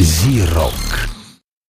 Зирок.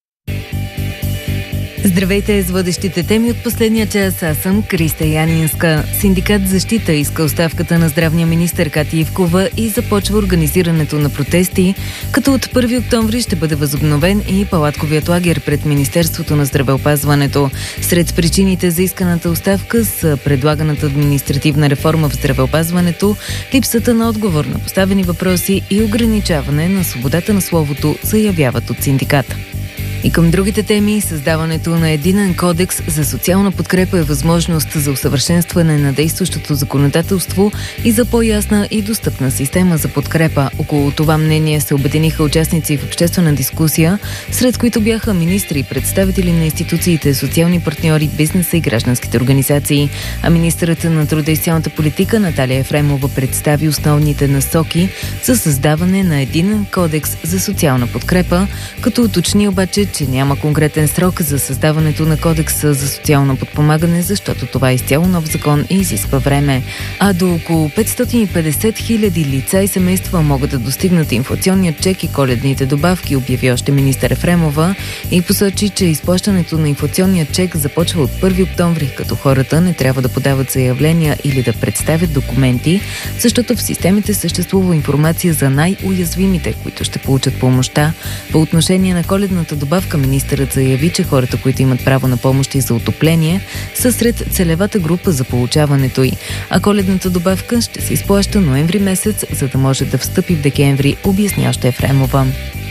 Здравейте, с водещите теми от последния час. Аз съм Криста Янинска. Синдикат Защита иска оставката на здравния министър Кати Ивкова и започва организирането на протести, като от 1 октомври ще бъде възобновен и палатковият лагер пред Министерството на здравеопазването. Сред причините за исканата оставка са предлаганата административна реформа в здравеопазването, липсата на отговор на поставени въпроси и ограничаване на свободата на словото, заявяват от синдиката. И към другите теми, създаването на единен кодекс за социална подкрепа е възможност за усъвършенстване на действащото законодателство и за по-ясна и достъпна система за подкрепа. Около това мнение се обединиха участници в обществена дискусия, сред които бяха министри, представители на институциите, социални партньори, бизнеса и гражданските организации. А министърът на труда и социалната политика Наталия Ефремова представи основните насоки за създаване на единен кодекс за социална подкрепа, като уточни обаче, че няма конкретен срок за създаването на кодекса за социално подпомагане, защото това е изцяло нов закон и изисква време. А до около 550 хиляди лица и семейства могат да достигнат инфлационният чек и коледните добавки, обяви още министър Ефремова и посочи, че изплащането на инфлационния чек започва от 1 октомври, като хората не трябва да подават заявления или да представят документи, защото в системите съществува информация за най-уязвимите, които ще получат помощта. По отношение на коледната добавка, министърът заяви, че хората, които имат право на помощи за отопление, са сред целевата група за получаването й. А коледната добавка ще се изплаща ноември месец, за да може да встъпи в декември, обясня още Ефремова.